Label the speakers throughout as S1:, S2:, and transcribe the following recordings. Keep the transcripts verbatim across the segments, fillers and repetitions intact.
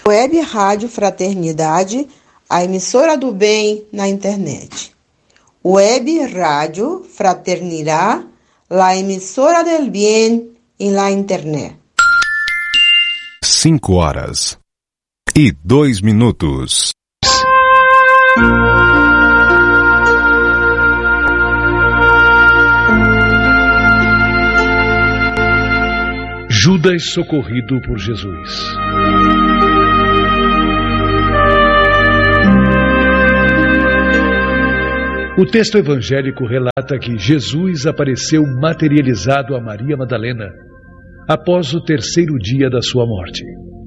S1: Web Rádio Fraternidade, a emissora do bem na internet. Web Rádio Fraternidad, la emisora del bien en la internet.
S2: Cinco horas e dois minutos.
S3: Judas socorrido por Jesus. O texto evangélico relata que Jesus apareceu materializado a Maria Madalena após o terceiro dia da sua morte.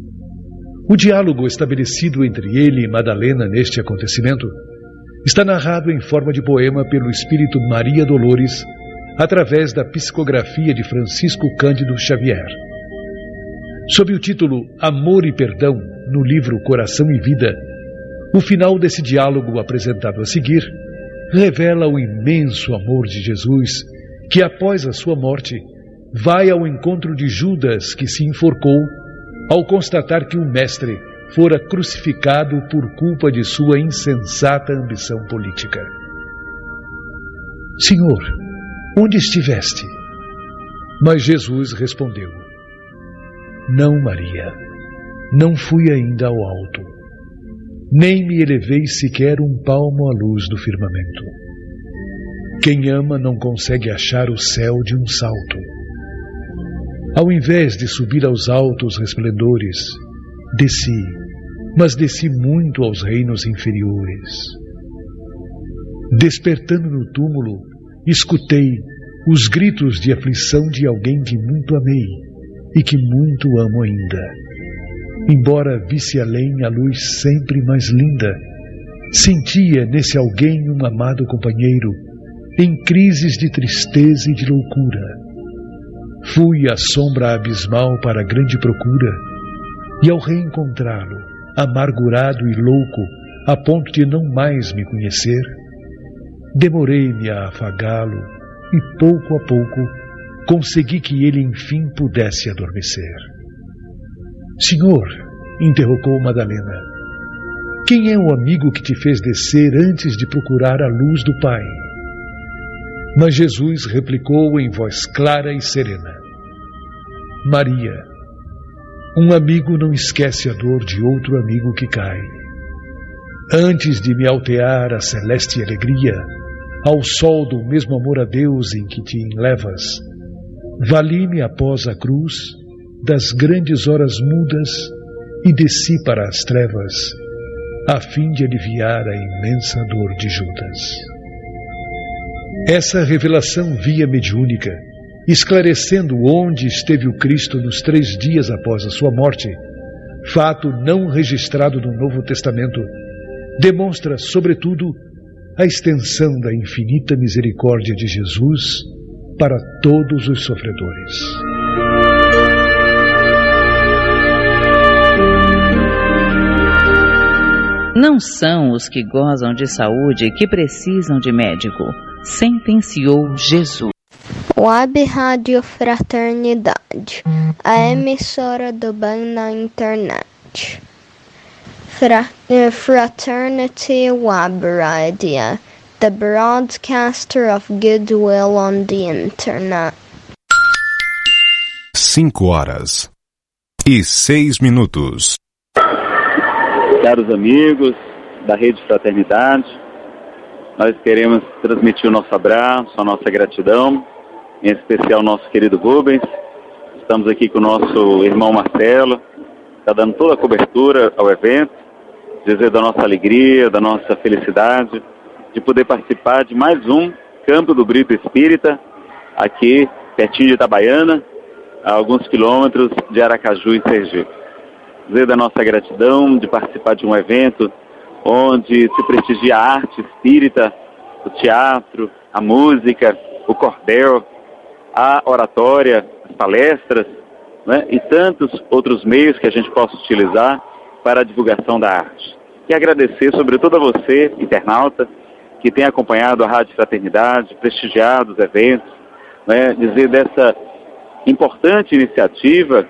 S3: O diálogo estabelecido entre ele e Madalena neste acontecimento está narrado em forma de poema pelo espírito Maria Dolores, através da psicografia de Francisco Cândido Xavier. Sob o título Amor e Perdão, no livro Coração e Vida, o final desse diálogo apresentado a seguir revela o imenso amor de Jesus, que após a sua morte vai ao encontro de Judas, que se enforcou ao constatar que o mestre fora crucificado por culpa de sua insensata ambição política. Senhor, onde estiveste? Mas Jesus respondeu: Não, Maria, não fui ainda ao alto, nem me elevei sequer um palmo à luz do firmamento. Quem ama não consegue achar o céu de um salto. Ao invés de subir aos altos resplendores, desci, mas desci muito aos reinos inferiores. Despertando no túmulo, escutei os gritos de aflição de alguém que muito amei e que muito amo ainda. Embora visse além a luz sempre mais linda, sentia nesse alguém um amado companheiro em crises de tristeza e de loucura. Fui à sombra abismal para a grande procura, e ao reencontrá-lo, amargurado e louco, a ponto de não mais me conhecer, demorei-me a afagá-lo e, pouco a pouco, consegui que ele enfim pudesse adormecer. Senhor, interrogou Madalena, quem é o amigo que te fez descer antes de procurar a luz do Pai? Mas Jesus replicou em voz clara e serena: Maria, um amigo não esquece a dor de outro amigo que cai. Antes de me altear a celeste alegria, ao sol do mesmo amor a Deus em que te enlevas, vali-me após a cruz das grandes horas mudas e desci para as trevas, a fim de aliviar a imensa dor de Judas. Essa revelação via mediúnica, esclarecendo onde esteve o Cristo nos três dias após a sua morte, fato não registrado no Novo Testamento, demonstra, sobretudo, a extensão da infinita misericórdia de Jesus para todos os sofredores.
S4: Não são os que gozam de saúde que precisam de médico, sentenciou Jesus.
S5: Web Rádio Fraternidade, a emissora do bem na internet. Fra- Fraternity Web Radio, the broadcaster of goodwill on the internet.
S2: Cinco horas e seis minutos.
S6: Caros amigos da Rede Fraternidade, nós queremos transmitir o nosso abraço, a nossa gratidão, em especial ao nosso querido Rubens. Estamos aqui com o nosso irmão Marcelo, está dando toda a cobertura ao evento, dizer da nossa alegria, da nossa felicidade, de poder participar de mais um Campo do Brito Espírita, aqui pertinho de Itabaiana, a alguns quilômetros de Aracaju e Sergipe. Dizer da nossa gratidão de participar de um evento onde se prestigia a arte espírita, o teatro, a música, o cordel, a oratória, as palestras, né, e tantos outros meios que a gente possa utilizar para a divulgação da arte. E agradecer sobretudo a você, internauta, que tem acompanhado a Rádio Fraternidade, prestigiado os eventos, né, dizer dessa importante iniciativa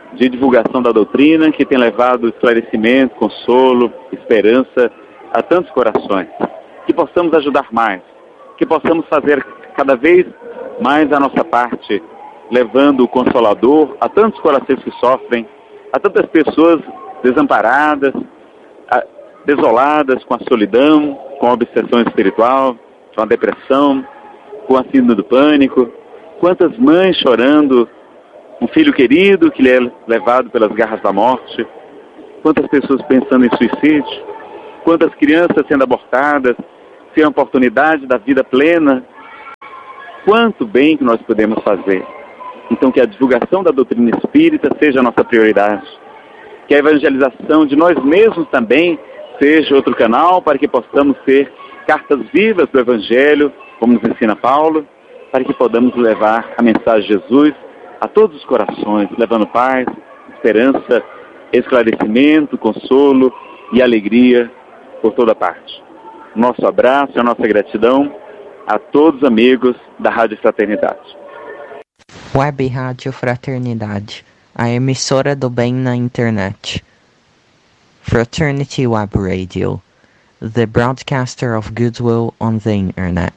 S6: de divulgação da doutrina que tem levado esclarecimento, consolo, esperança a tantos corações. Que possamos ajudar mais, que possamos fazer cada vez mais a nossa parte, levando o Consolador a tantos corações que sofrem, a tantas pessoas desamparadas, a, desoladas com a solidão, com a obsessão espiritual, com a depressão, com a síndrome do pânico. Quantas mães chorando um filho querido que lhe é levado pelas garras da morte, quantas pessoas pensando em suicídio, quantas crianças sendo abortadas, sem a oportunidade da vida plena. Quanto bem que nós podemos fazer. Então que a divulgação da doutrina espírita seja a nossa prioridade, que a evangelização de nós mesmos também seja outro canal para que possamos ser cartas vivas do Evangelho, como nos ensina Paulo, para que podamos levar a mensagem de Jesus a todos os corações, levando paz, esperança, esclarecimento, consolo e alegria por toda parte. Nosso abraço e a nossa gratidão a todos os amigos da Rádio Fraternidade.
S7: Web Rádio Fraternidade, a emissora do bem na internet. Fraternity Web Radio, the broadcaster of goodwill on the internet.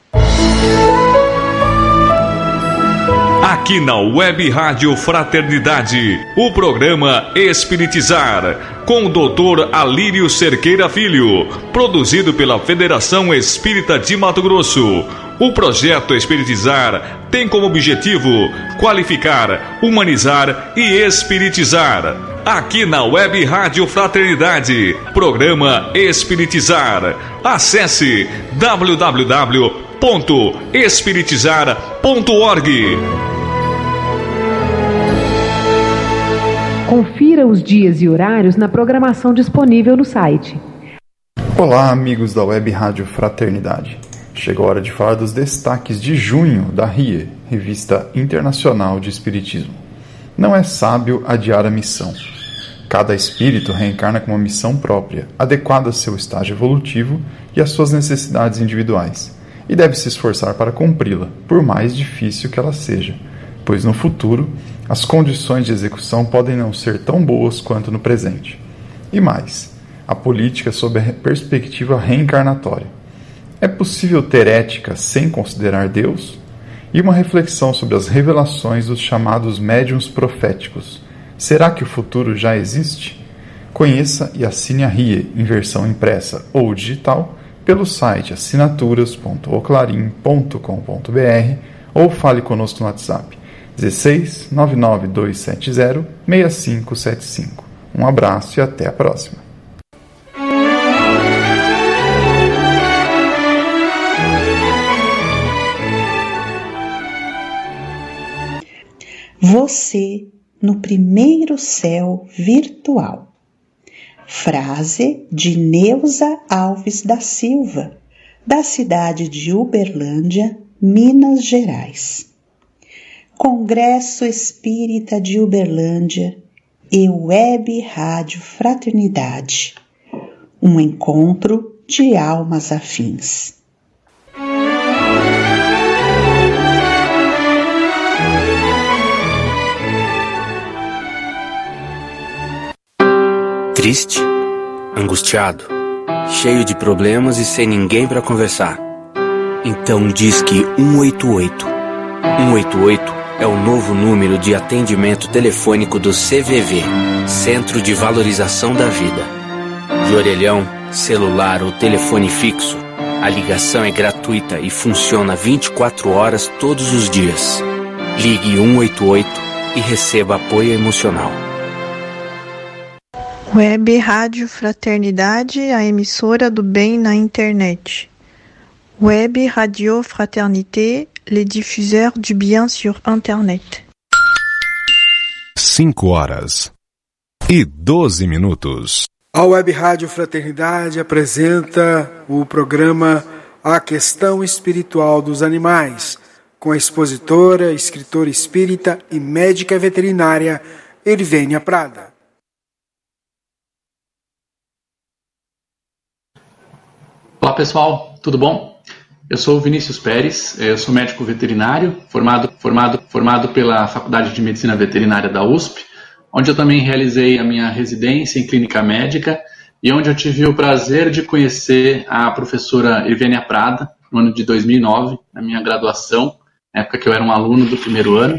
S2: Aqui na Web Rádio Fraternidade, o programa Espiritizar, com o doutor Alírio Cerqueira Filho, produzido pela Federação Espírita de Mato Grosso. O projeto Espiritizar tem como objetivo qualificar, humanizar e espiritizar. Aqui na Web Rádio Fraternidade, programa Espiritizar. Acesse w w w ponto espiritizar ponto org.
S8: Confira os dias e horários na programação disponível no site.
S9: Olá, amigos da Web Rádio Fraternidade. Chegou a hora de falar dos destaques de junho da R I E, Revista Internacional de Espiritismo. Não é sábio adiar a missão. Cada espírito reencarna com uma missão própria, adequada ao seu estágio evolutivo e às suas necessidades individuais, e deve se esforçar para cumpri-la, por mais difícil que ela seja, pois no futuro as condições de execução podem não ser tão boas quanto no presente. E mais, a política sob a perspectiva reencarnatória. É possível ter ética sem considerar Deus? E uma reflexão sobre as revelações dos chamados médiuns proféticos. Será que o futuro já existe? Conheça e assine a R I E em versão impressa ou digital pelo site assinaturas ponto o clarim ponto com ponto b r ou fale conosco no WhatsApp dezesseis nove nove dois sete zero seis cinco sete cinco. Um abraço e até a próxima.
S10: Você no primeiro céu virtual. Frase de Neuza Alves da Silva, da cidade de Uberlândia, Minas Gerais. Congresso Espírita de Uberlândia e Web Rádio Fraternidade. Um encontro de almas afins.
S11: Triste, angustiado, cheio de problemas e sem ninguém para conversar. Então disque um oito oito. um oito oito é o novo número de atendimento telefônico do C V V, Centro de Valorização da Vida. De orelhão, celular ou telefone fixo, a ligação é gratuita e funciona vinte e quatro horas todos os dias. Ligue um oito oito e receba apoio emocional.
S12: Web Rádio Fraternidade, a emissora do bem na internet. Web Radio Fraternité, les diffuseurs du bien sur internet.
S2: cinco horas e doze minutos.
S13: A Web Rádio Fraternidade apresenta o programa A Questão Espiritual dos Animais, com a expositora, escritora espírita e médica veterinária Ervênia Prada.
S14: Olá pessoal, tudo bom? Eu sou o Vinícius Pérez, eu sou médico veterinário, formado, formado, formado pela Faculdade de Medicina Veterinária da U S P, onde eu também realizei a minha residência em clínica médica e onde eu tive o prazer de conhecer a professora Irvênia Prada, no ano de dois mil e nove, na minha graduação, na época que eu era um aluno do primeiro ano.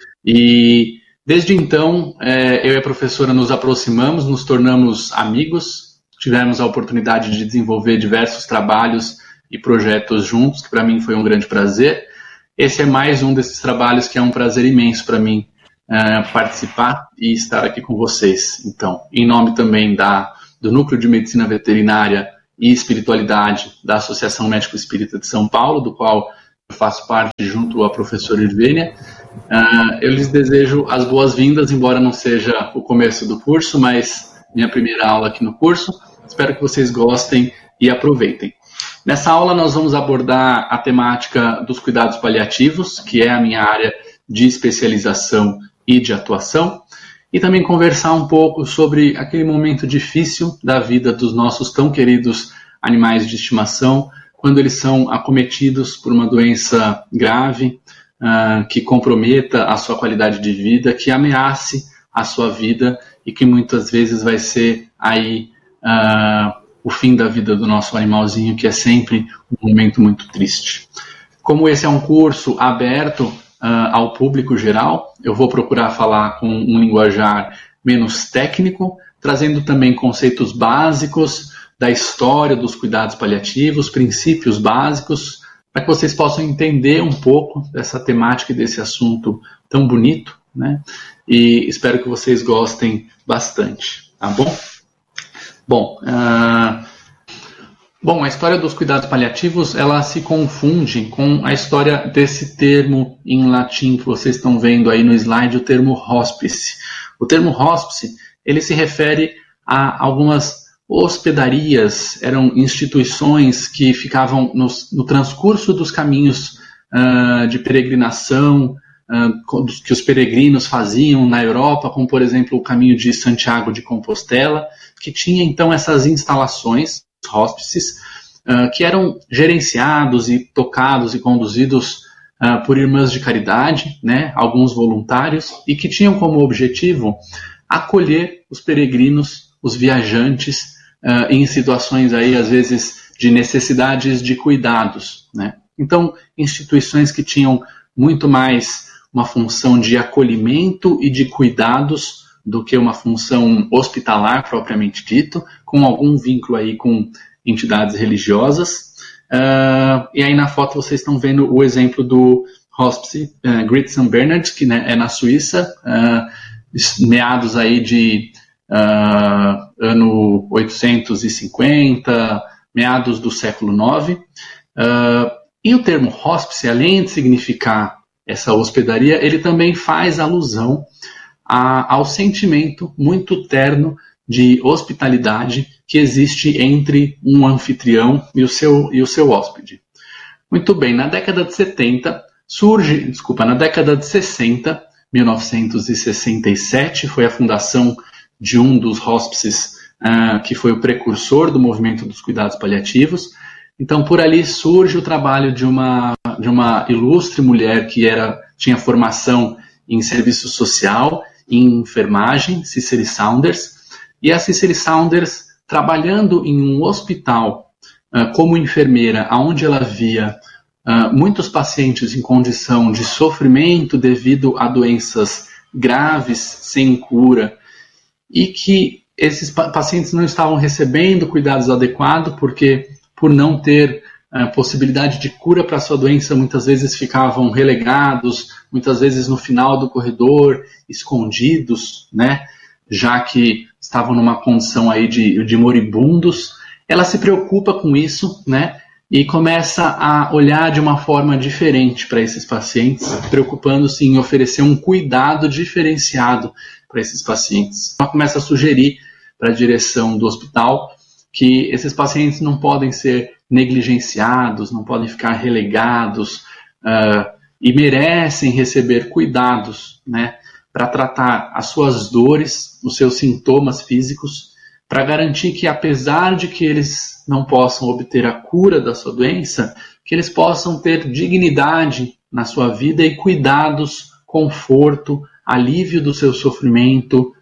S14: E desde então, é, eu e a professora nos aproximamos, nos tornamos amigos, tivemos a oportunidade de desenvolver diversos trabalhos e projetos juntos, que para mim foi um grande prazer. Esse é mais um desses trabalhos que é um prazer imenso para mim é, participar e estar aqui com vocês. Então, em nome também da, do Núcleo de Medicina Veterinária e Espiritualidade da Associação Médico Espírita de São Paulo, do qual eu faço parte junto à professora Irvênia, uh, eu lhes desejo as boas-vindas, embora não seja o começo do curso, mas minha primeira aula aqui no curso. Espero que vocês gostem e aproveitem. Nessa aula nós vamos abordar a temática dos cuidados paliativos, que é a minha área de especialização e de atuação, e também conversar um pouco sobre aquele momento difícil da vida dos nossos tão queridos animais de estimação, quando eles são acometidos por uma doença grave, uh, que comprometa a sua qualidade de vida, que ameace a sua vida e que muitas vezes vai ser aí uh, o fim da vida do nosso animalzinho, que é sempre um momento muito triste. Como esse é um curso aberto Uh, ao público geral, eu vou procurar falar com um linguajar menos técnico, trazendo também conceitos básicos da história dos cuidados paliativos, princípios básicos, para que vocês possam entender um pouco dessa temática e desse assunto tão bonito, né? E espero que vocês gostem bastante, tá bom? Bom, uh, Bom, a história dos cuidados paliativos, ela se confunde com a história desse termo em latim que vocês estão vendo aí no slide, o termo hospice. O termo hospice, ele se refere a algumas hospedarias, eram instituições que ficavam no, no transcurso dos caminhos uh, de peregrinação uh, que os peregrinos faziam na Europa, como por exemplo o caminho de Santiago de Compostela, que tinha então essas instalações, hospices, uh, que eram gerenciados e tocados e conduzidos uh, por irmãs de caridade, né, alguns voluntários, e que tinham como objetivo acolher os peregrinos, os viajantes, uh, em situações aí, às vezes, de necessidades de cuidados, né. Então, instituições que tinham muito mais uma função de acolhimento e de cuidados do que uma função hospitalar propriamente dito, com algum vínculo aí com entidades religiosas. Uh, e aí na foto vocês estão vendo o exemplo do Hospice uh, Great Saint Bernard, que, né, é na Suíça, uh, meados aí de uh, ano oitocentos e cinquenta, meados do século nove. Uh, e o termo hospice, além de significar essa hospedaria, ele também faz alusão A, ao sentimento muito terno de hospitalidade que existe entre um anfitrião e o seu, e o seu hóspede. Muito bem, na década de setenta, surge, desculpa, na década de sessenta, mil novecentos e sessenta e sete, foi a fundação de um dos hospices uh, que foi o precursor do movimento dos cuidados paliativos. Então, por ali surge o trabalho de uma, de uma ilustre mulher que era, tinha formação em serviço social, em enfermagem, Cicely Saunders, e a Cicely Saunders, trabalhando em um hospital uh, como enfermeira, onde ela via uh, muitos pacientes em condição de sofrimento devido a doenças graves, sem cura, e que esses pa- pacientes não estavam recebendo cuidados adequados, porque por não ter uh, possibilidade de cura para a sua doença, muitas vezes ficavam relegados, muitas vezes no final do corredor, escondidos, né, já que estavam numa condição aí de, de moribundos. Ela se preocupa com isso, né, e começa a olhar de uma forma diferente para esses pacientes, preocupando-se em oferecer um cuidado diferenciado para esses pacientes. Ela começa a sugerir para a direção do hospital que esses pacientes não podem ser negligenciados, não podem ficar relegados, uh, e merecem receber cuidados, né, para tratar as suas dores, os seus sintomas físicos, para garantir que, apesar de que eles não possam obter a cura da sua doença, que eles possam ter dignidade na sua vida e cuidados, conforto, alívio do seu sofrimento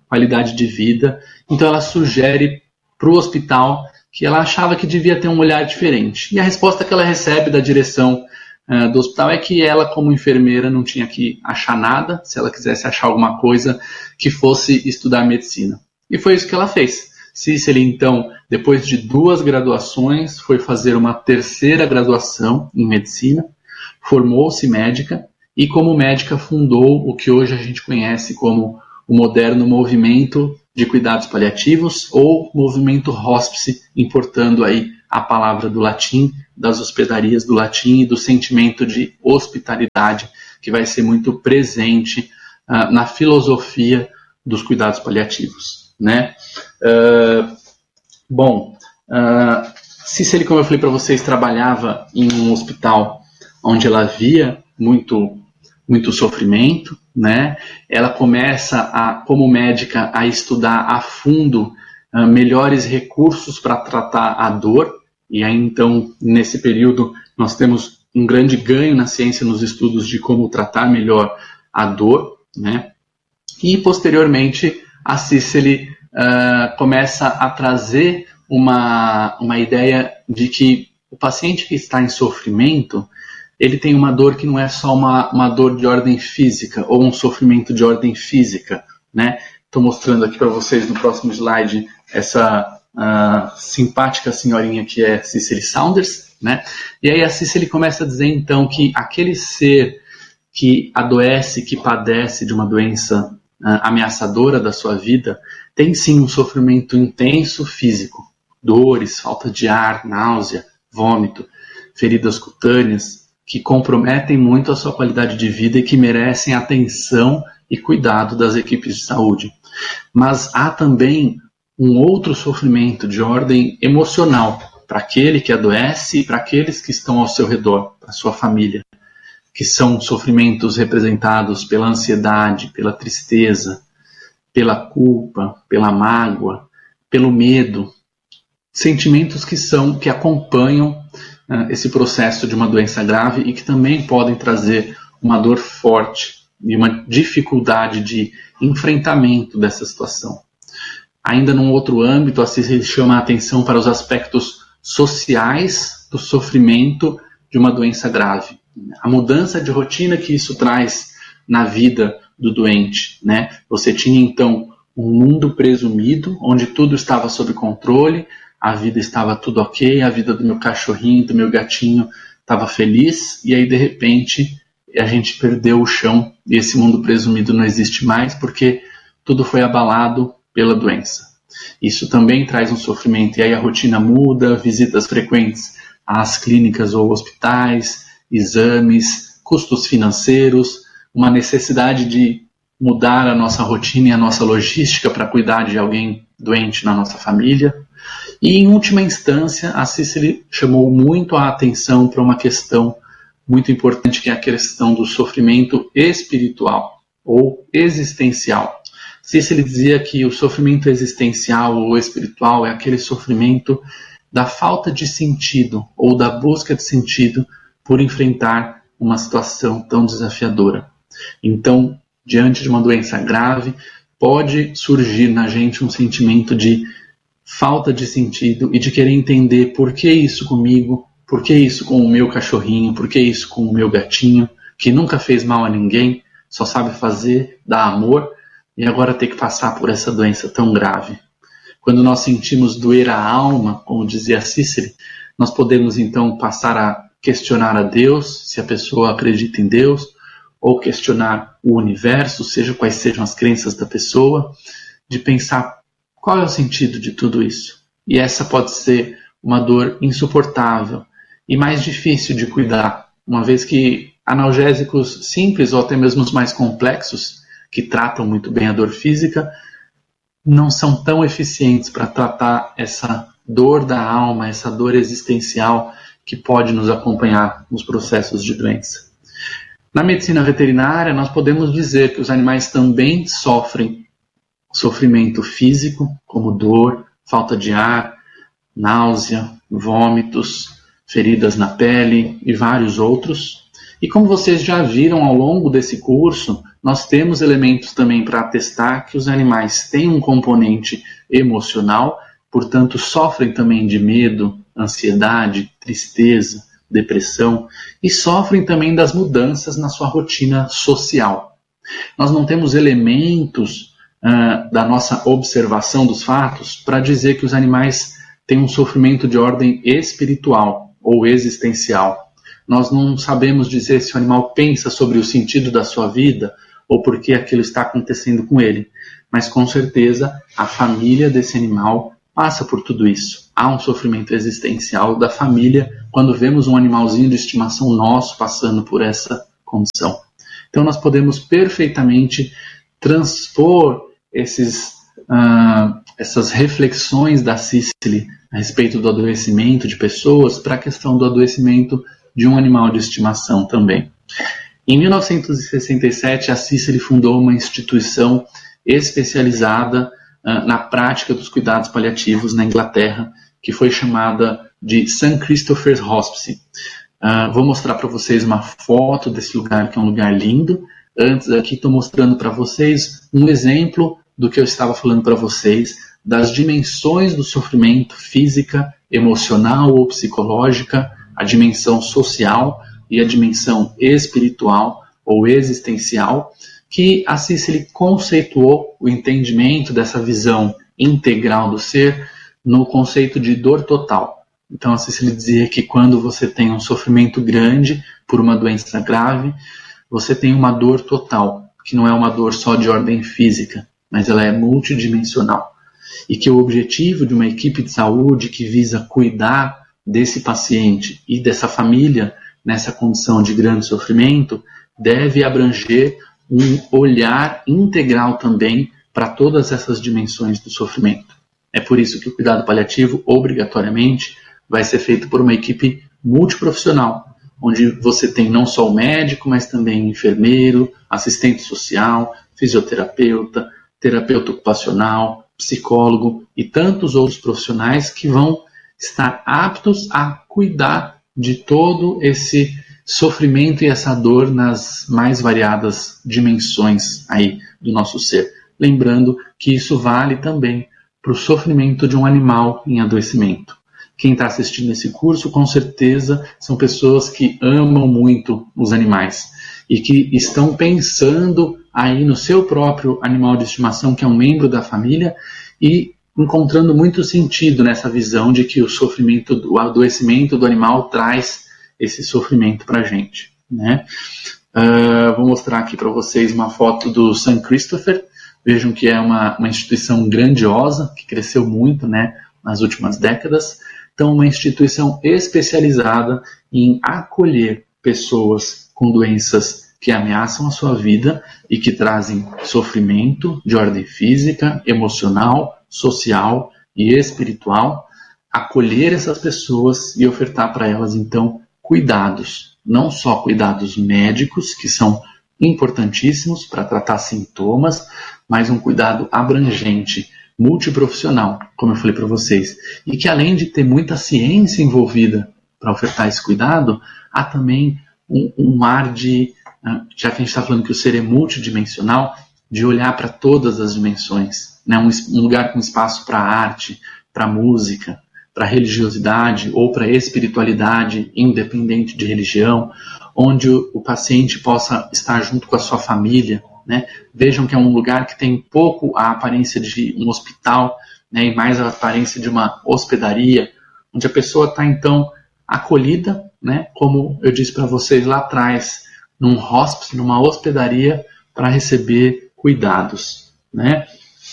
S14: qualidade de vida. Então ela sugere para o hospital que ela achava que devia ter um olhar diferente. E a resposta que ela recebe da direção uh, do hospital é que ela, como enfermeira, não tinha que achar nada, se ela quisesse achar alguma coisa, que fosse estudar medicina. E foi isso que ela fez. Cicely, então, depois de duas graduações, foi fazer uma terceira graduação em medicina, formou-se médica e, como médica, fundou o que hoje a gente conhece como o moderno movimento de cuidados paliativos ou movimento hospice, importando aí a palavra do latim, das hospedarias do latim e do sentimento de hospitalidade que vai ser muito presente uh, na filosofia dos cuidados paliativos, né? Uh, bom, uh, Cicely, como eu falei para vocês, trabalhava em um hospital onde ela via muito, muito sofrimento, né? Ela começa, a, como médica, a estudar a fundo uh, melhores recursos para tratar a dor, e aí então, nesse período, nós temos um grande ganho na ciência nos estudos de como tratar melhor a dor, né? E, posteriormente, a Cicely uh, começa a trazer uma, uma ideia de que o paciente que está em sofrimento, ele tem uma dor que não é só uma, uma dor de ordem física ou um sofrimento de ordem física, né? Estou mostrando aqui para vocês no próximo slide essa uh, simpática senhorinha que é Cicely Saunders, né? E aí a Cicely começa a dizer então que aquele ser que adoece, que padece de uma doença uh, ameaçadora da sua vida, tem sim um sofrimento intenso físico, dores, falta de ar, náusea, vômito, feridas cutâneas, que comprometem muito a sua qualidade de vida e que merecem atenção e cuidado das equipes de saúde. Mas há também um outro sofrimento de ordem emocional para aquele que adoece e para aqueles que estão ao seu redor, para a sua família, que são sofrimentos representados pela ansiedade, pela tristeza, pela culpa, pela mágoa, pelo medo, sentimentos que são, que acompanham esse processo de uma doença grave e que também podem trazer uma dor forte e uma dificuldade de enfrentamento dessa situação. Ainda num outro âmbito, a Cicely chama a atenção para os aspectos sociais do sofrimento de uma doença grave. A mudança de rotina que isso traz na vida do doente, né? Você tinha então um mundo presumido, onde tudo estava sob controle, a vida estava tudo ok, a vida do meu cachorrinho, do meu gatinho estava feliz, e aí de repente a gente perdeu o chão e esse mundo presumido não existe mais porque tudo foi abalado pela doença. Isso também traz um sofrimento, e aí a rotina muda, visitas frequentes às clínicas ou hospitais, exames, custos financeiros, uma necessidade de mudar a nossa rotina e a nossa logística para cuidar de alguém doente na nossa família. E, em última instância, a Cicely chamou muito a atenção para uma questão muito importante, que é a questão do sofrimento espiritual ou existencial. Cicely dizia que o sofrimento existencial ou espiritual é aquele sofrimento da falta de sentido ou da busca de sentido por enfrentar uma situação tão desafiadora. Então, diante de uma doença grave, pode surgir na gente um sentimento de falta de sentido e de querer entender por que isso comigo, por que isso com o meu cachorrinho, por que isso com o meu gatinho, que nunca fez mal a ninguém, só sabe fazer, dar amor, e agora ter que passar por essa doença tão grave. Quando nós sentimos doer a alma, como dizia Cicely, nós podemos então passar a questionar a Deus, se a pessoa acredita em Deus, ou questionar o universo, seja quais sejam as crenças da pessoa, de pensar qual é o sentido de tudo isso? E essa pode ser uma dor insuportável e mais difícil de cuidar, uma vez que analgésicos simples ou até mesmo os mais complexos, que tratam muito bem a dor física, não são tão eficientes para tratar essa dor da alma, essa dor existencial que pode nos acompanhar nos processos de doença. Na medicina veterinária, nós podemos dizer que os animais também sofrem sofrimento físico, como dor, falta de ar, náusea, vômitos, feridas na pele e vários outros. E como vocês já viram ao longo desse curso, nós temos elementos também para atestar que os animais têm um componente emocional, portanto sofrem também de medo, ansiedade, tristeza, depressão e sofrem também das mudanças na sua rotina social. Nós não temos elementos uh, da nossa observação dos fatos para dizer que os animais têm um sofrimento de ordem espiritual ou existencial. Nós não sabemos dizer se o animal pensa sobre o sentido da sua vida ou por que aquilo está acontecendo com ele. Mas com certeza a família desse animal passa por tudo isso. Há um sofrimento existencial da família quando vemos um animalzinho de estimação nosso passando por essa condição. Então nós podemos perfeitamente transpor esses, uh, essas reflexões da Cicely a respeito do adoecimento de pessoas para a questão do adoecimento de um animal de estimação também. Em mil novecentos e sessenta e sete, a Cicely fundou uma instituição especializada uh, na prática dos cuidados paliativos na Inglaterra, que foi chamada de Saint Christopher's Hospice. Uh, vou mostrar para vocês uma foto desse lugar, que é um lugar lindo. Antes aqui estou mostrando para vocês um exemplo do que eu estava falando para vocês, das dimensões do sofrimento física, emocional ou psicológica, a dimensão social e a dimensão espiritual ou existencial, que a Cicely conceituou o entendimento dessa visão integral do ser no conceito de dor total. Então a Cicely dizia que quando você tem um sofrimento grande por uma doença grave, você tem uma dor total, que não é uma dor só de ordem física, mas ela é multidimensional. E que o objetivo de uma equipe de saúde que visa cuidar desse paciente e dessa família nessa condição de grande sofrimento deve abranger um olhar integral também para todas essas dimensões do sofrimento. É por isso que o cuidado paliativo, obrigatoriamente, vai ser feito por uma equipe multiprofissional, onde você tem não só o médico, mas também enfermeiro, assistente social, fisioterapeuta, terapeuta ocupacional, psicólogo e tantos outros profissionais que vão estar aptos a cuidar de todo esse sofrimento e essa dor nas mais variadas dimensões aí do nosso ser. Lembrando que isso vale também para o sofrimento de um animal em adoecimento. Quem está assistindo esse curso, com certeza, são pessoas que amam muito os animais e que estão pensando aí no seu próprio animal de estimação, que é um membro da família, e encontrando muito sentido nessa visão de que o sofrimento, o adoecimento do animal traz esse sofrimento para a gente, né? Uh, vou mostrar aqui para vocês uma foto do Saint Christopher. Vejam que é uma, uma instituição grandiosa, que cresceu muito, né, nas últimas décadas. Então, uma instituição especializada em acolher pessoas com doenças que ameaçam a sua vida e que trazem sofrimento de ordem física, emocional, social e espiritual. Acolher essas pessoas e ofertar para elas, então, cuidados. Não só cuidados médicos, que são importantíssimos para tratar sintomas, mas um cuidado abrangente, multiprofissional, como eu falei para vocês, e que além de ter muita ciência envolvida para ofertar esse cuidado, há também um, um ar de, já que a gente está falando que o ser é multidimensional, de olhar para todas as dimensões, né? um, um lugar com espaço para arte, para música, para religiosidade ou para espiritualidade, independente de religião, onde o, o paciente possa estar junto com a sua família, né? Vejam que é um lugar que tem pouco a aparência de um hospital, né, e mais a aparência de uma hospedaria, onde a pessoa está então acolhida, né, como eu disse para vocês lá atrás, num hospice, numa hospedaria, para receber cuidados, né?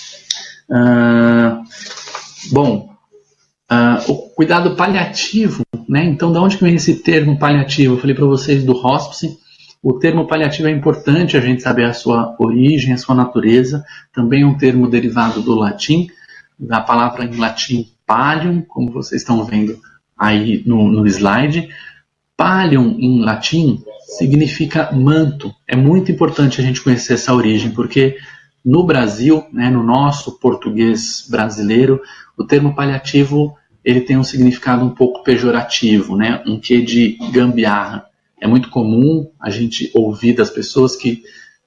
S14: Uh, bom, uh, o cuidado paliativo, né? Então, de onde que vem esse termo paliativo? Eu falei para vocês do hospice. O termo paliativo é importante a gente saber a sua origem, a sua natureza. Também é um termo derivado do latim, da palavra em latim pallium, como vocês estão vendo aí no, no slide. Pallium em latim significa manto. É muito importante a gente conhecer essa origem, porque no Brasil, né, no nosso português brasileiro, o termo paliativo ele tem um significado um pouco pejorativo, né, um quê de gambiarra. É muito comum a gente ouvir das pessoas que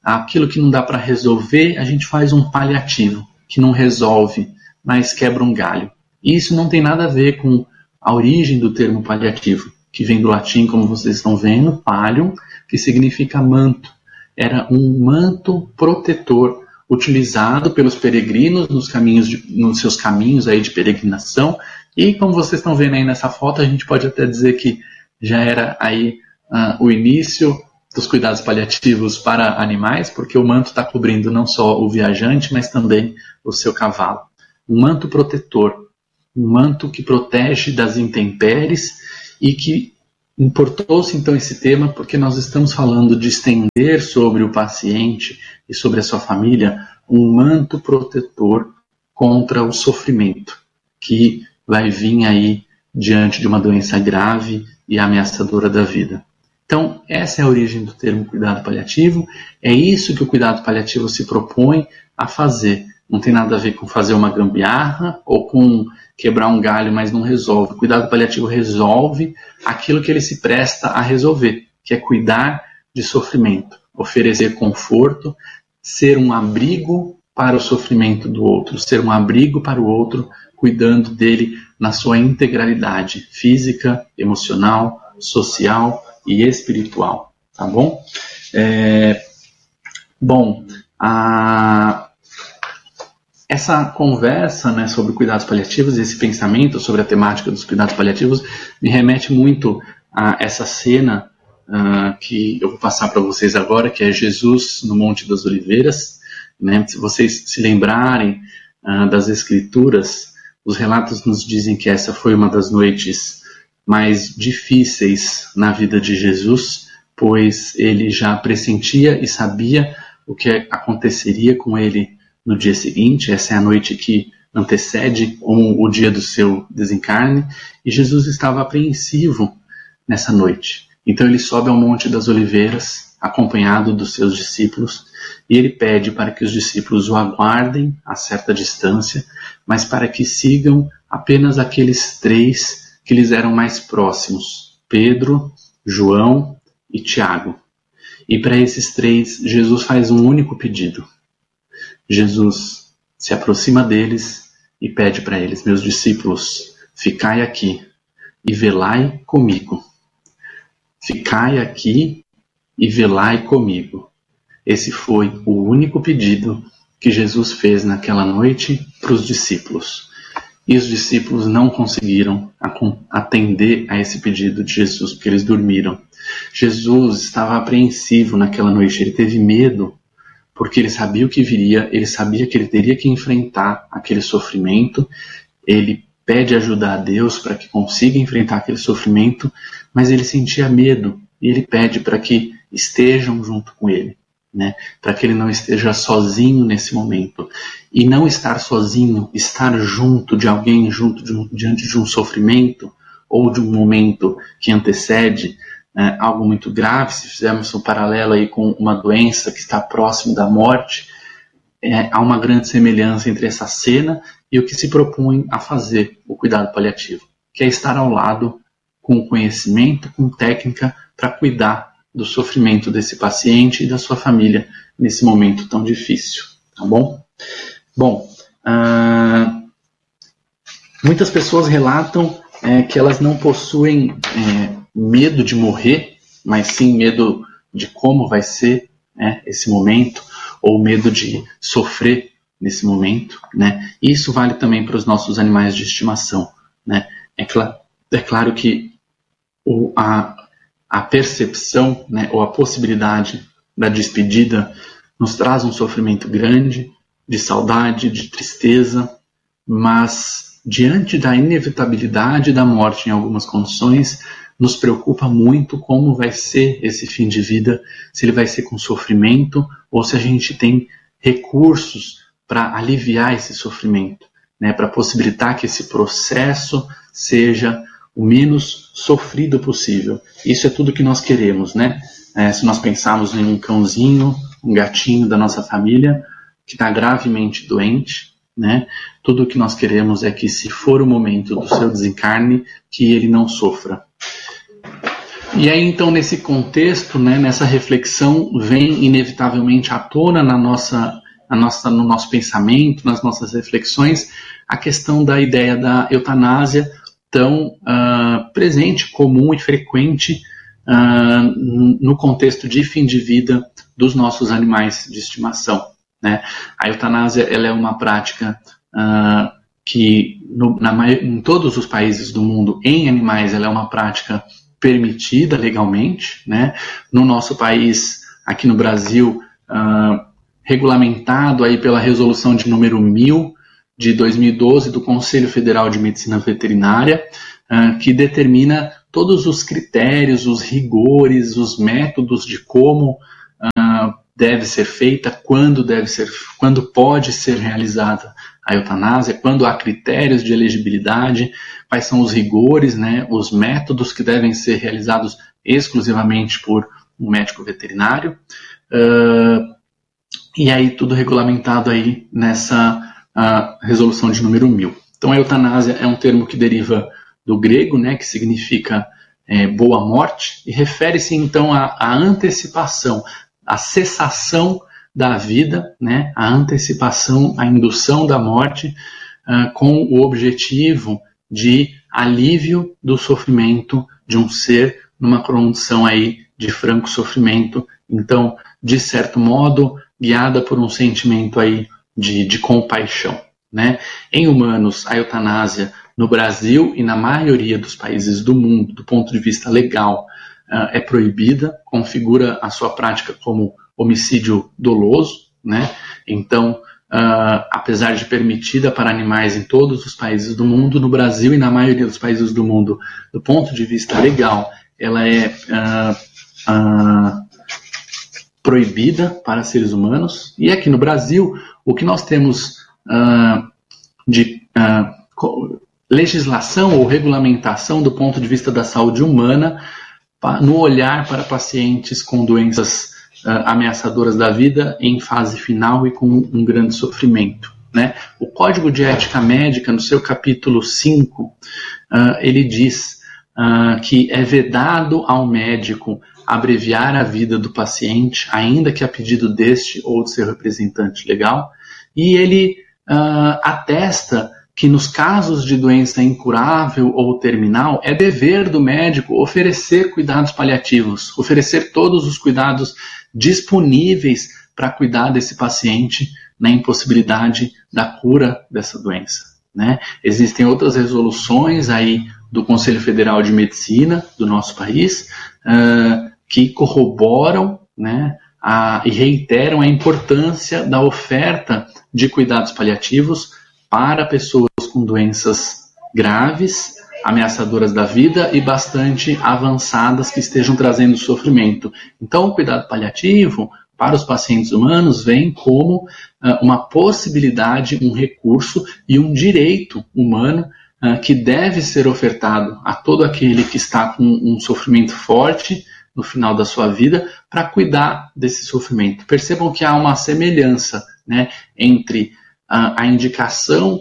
S14: aquilo que não dá para resolver, a gente faz um paliativo, que não resolve, mas quebra um galho. E isso não tem nada a ver com a origem do termo paliativo, que vem do latim, como vocês estão vendo, pallium, que significa manto. Era um manto protetor utilizado pelos peregrinos nos, caminhos de, nos seus caminhos aí de peregrinação. E como vocês estão vendo aí nessa foto, a gente pode até dizer que já era aí uh, o início dos cuidados paliativos para animais, porque o manto está cobrindo não só o viajante, mas também o seu cavalo. Um manto protetor, um manto que protege das intempéries e que importou-se então esse tema porque nós estamos falando de estender sobre o paciente e sobre a sua família um manto protetor contra o sofrimento que vai vir aí diante de uma doença grave e ameaçadora da vida. Então, essa é a origem do termo cuidado paliativo, é isso que o cuidado paliativo se propõe a fazer. Não tem nada a ver com fazer uma gambiarra ou com quebrar um galho, mas não resolve. O cuidado paliativo resolve aquilo que ele se presta a resolver, que é cuidar de sofrimento, oferecer conforto, ser um abrigo para o sofrimento do outro, ser um abrigo para o outro, cuidando dele na sua integralidade física, emocional, social e espiritual, tá bom? É, bom, a, essa conversa, né, sobre cuidados paliativos, esse pensamento sobre a temática dos cuidados paliativos me remete muito a essa cena uh, que eu vou passar para vocês agora, que é Jesus no Monte das Oliveiras, né? Se vocês se lembrarem uh, das Escrituras, os relatos nos dizem que essa foi uma das noites mais difíceis na vida de Jesus, pois ele já pressentia e sabia o que aconteceria com ele no dia seguinte. Essa é a noite que antecede o, o dia do seu desencarne, e Jesus estava apreensivo nessa noite. Então ele sobe ao Monte das Oliveiras, acompanhado dos seus discípulos, e ele pede para que os discípulos o aguardem a certa distância, mas para que sigam apenas aqueles três que lhes eram mais próximos, Pedro, João e Tiago. E para esses três, Jesus faz um único pedido. Jesus se aproxima deles e pede para eles: meus discípulos, ficai aqui e velai comigo. Ficai aqui e velai comigo. Esse foi o único pedido que Jesus fez naquela noite para os discípulos. E os discípulos não conseguiram atender a esse pedido de Jesus, porque eles dormiram. Jesus estava apreensivo naquela noite, ele teve medo, porque ele sabia o que viria, ele sabia que ele teria que enfrentar aquele sofrimento, ele pede ajuda a Deus para que consiga enfrentar aquele sofrimento, mas ele sentia medo, e ele pede para que estejam junto com ele, né? Para que ele não esteja sozinho nesse momento. E não estar sozinho, estar junto de alguém, junto de um, diante de um sofrimento, ou de um momento que antecede né, algo muito grave, se fizermos um paralelo aí com uma doença que está próximo da morte, é, há uma grande semelhança entre essa cena e o que se propõe a fazer o cuidado paliativo, que é estar ao lado com conhecimento, com técnica, para cuidar do sofrimento desse paciente e da sua família nesse momento tão difícil, tá bom? Bom, uh, muitas pessoas relatam é, que elas não possuem é, medo de morrer, mas sim medo de como vai ser né, esse momento, ou medo de sofrer nesse momento, né? E isso vale também para os nossos animais de estimação, né? É, cl- é claro que o, a, a percepção né, ou a possibilidade da despedida nos traz um sofrimento grande, de saudade, de tristeza, mas diante da inevitabilidade da morte em algumas condições, nos preocupa muito como vai ser esse fim de vida, se ele vai ser com sofrimento ou se a gente tem recursos para aliviar esse sofrimento, né, para possibilitar que esse processo seja o menos sofrido possível. Isso é tudo que nós queremos, né? É, se nós pensarmos em um cãozinho, um gatinho da nossa família que está gravemente doente, né? Tudo o que nós queremos é que, se for o momento do seu desencarne, que ele não sofra. E aí, então, nesse contexto, né, nessa reflexão, vem inevitavelmente à tona na nossa, na nossa, no nosso pensamento, nas nossas reflexões, a questão da ideia da eutanásia tão uh, presente, comum e frequente uh, no contexto de fim de vida dos nossos animais de estimação, né? A eutanásia ela é uma prática uh, que no, na, em todos os países do mundo, em animais, ela é uma prática permitida legalmente, né? No nosso país, aqui no Brasil, uh, regulamentado aí pela resolução de número mil de dois mil e doze do Conselho Federal de Medicina Veterinária, uh, que determina todos os critérios, os rigores, os métodos de como uh, deve ser feita, quando deve ser, quando pode ser realizada a eutanásia, quando há critérios de elegibilidade, quais são os rigores, né, os métodos que devem ser realizados exclusivamente por um médico veterinário, uh, e aí tudo regulamentado aí nessa uh, resolução de número mil. Então a eutanásia é um termo que deriva do grego, né, que significa é, boa morte, e refere-se então à, à antecipação, à cessação da vida, né, a antecipação, a indução da morte, uh, com o objetivo de alívio do sofrimento de um ser numa condição aí de franco sofrimento. Então, de certo modo, guiada por um sentimento aí de, de compaixão, né? Em humanos, a eutanásia no Brasil e na maioria dos países do mundo, do ponto de vista legal, uh, é proibida, configura a sua prática como homicídio doloso, né? Então, uh, apesar de permitida para animais em todos os países do mundo, no Brasil e na maioria dos países do mundo, do ponto de vista legal, ela é uh, uh, proibida para seres humanos. E aqui no Brasil, o que nós temos uh, de uh, legislação ou regulamentação do ponto de vista da saúde humana, no olhar para pacientes com doenças Uh, ameaçadoras da vida em fase final e com um grande sofrimento, né? O Código de Ética Médica, no seu capítulo cinco, uh, ele diz uh, que é vedado ao médico abreviar a vida do paciente, ainda que a pedido deste ou de seu representante legal, e ele uh, atesta que nos casos de doença incurável ou terminal, é dever do médico oferecer cuidados paliativos, oferecer todos os cuidados disponíveis para cuidar desse paciente na impossibilidade da cura dessa doença, né? Existem outras resoluções aí do Conselho Federal de Medicina do nosso país uh, que corroboram, né, a, e reiteram a importância da oferta de cuidados paliativos para pessoas com doenças graves, ameaçadoras da vida e bastante avançadas que estejam trazendo sofrimento. Então, o cuidado paliativo para os pacientes humanos vem como uh, uma possibilidade, um recurso e um direito humano uh, que deve ser ofertado a todo aquele que está com um sofrimento forte no final da sua vida para cuidar desse sofrimento. Percebam que há uma semelhança, né, entre uh, a indicação,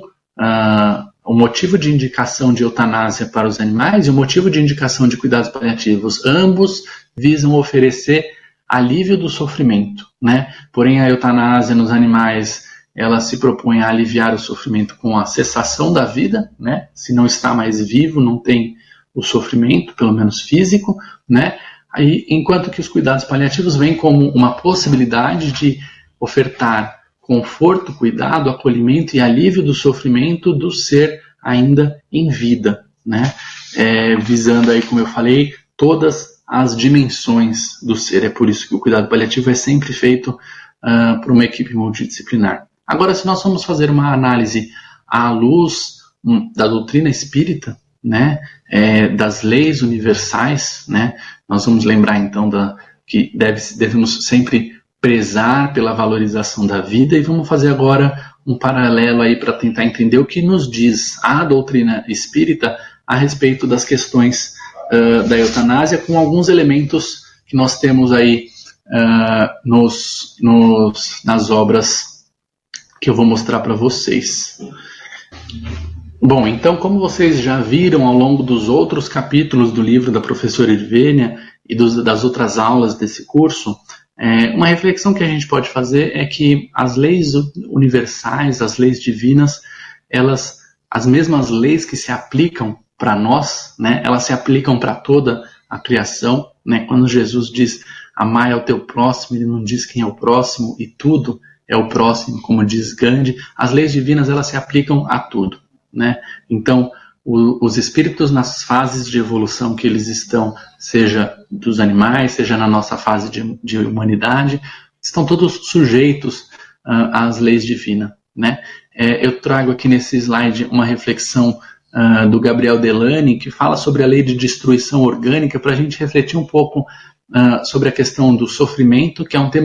S14: uh, o motivo de indicação de eutanásia para os animais e o motivo de indicação de cuidados paliativos. Ambos visam oferecer alívio do sofrimento, né? Porém, a eutanásia nos animais, ela se propõe a aliviar o sofrimento com a cessação da vida, né? Se não está mais vivo, não tem o sofrimento, pelo menos físico, né? Aí, enquanto que os cuidados paliativos vêm como uma possibilidade de ofertar conforto, cuidado, acolhimento e alívio do sofrimento do ser ainda em vida, né? É, visando aí, como eu falei, todas as dimensões do ser. É por isso que o cuidado paliativo é sempre feito uh, por uma equipe multidisciplinar. Agora, se nós vamos fazer uma análise à luz um, da doutrina espírita, né, é, das leis universais, né, nós vamos lembrar então da, que deve, devemos sempre prezar pela valorização da vida, e vamos fazer agora um paralelo aí para tentar entender o que nos diz a doutrina espírita a respeito das questões uh, da eutanásia, com alguns elementos que nós temos aí uh, nos, nos, nas obras que eu vou mostrar para vocês. Bom, então, como vocês já viram ao longo dos outros capítulos do livro da professora Irvênia e dos, das outras aulas desse curso, é, uma reflexão que a gente pode fazer é que as leis universais, as leis divinas, elas, as mesmas leis que se aplicam para nós, né, elas se aplicam para toda a criação, né? Quando Jesus diz amai ao teu próximo, ele não diz quem é o próximo, e tudo é o próximo, como diz Gandhi. As leis divinas, elas se aplicam a tudo, né? Então, o, os espíritos nas fases de evolução que eles estão, seja dos animais, seja na nossa fase de, de humanidade, estão todos sujeitos uh, às leis divinas, né? É, eu trago aqui nesse slide uma reflexão uh, do Gabriel Delany, que fala sobre a lei de destruição orgânica, para a gente refletir um pouco uh, sobre a questão do sofrimento, que é um tema